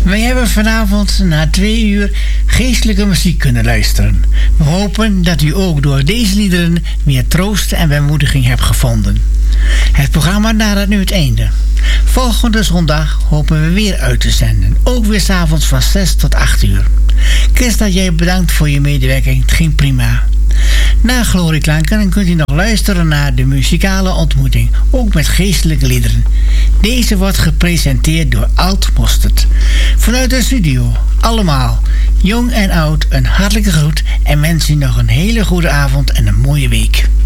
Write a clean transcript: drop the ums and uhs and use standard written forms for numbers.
Wij hebben vanavond na 2 uur geestelijke muziek kunnen luisteren. We hopen dat u ook door deze liederen meer troost en bemoediging hebt gevonden. Het programma nadert nu het einde. Volgende zondag hopen we weer uit te zenden. Ook weer 's avonds van 6 tot 8 uur. Christa, jij bedankt voor je medewerking. Het ging prima. Na Glorieklanken kunt u nog luisteren naar de muzikale ontmoeting, ook met geestelijke liederen. Deze wordt gepresenteerd door Alt Mostert. Vanuit de studio, allemaal, jong en oud, een hartelijke groet en wens u nog een hele goede avond en een mooie week.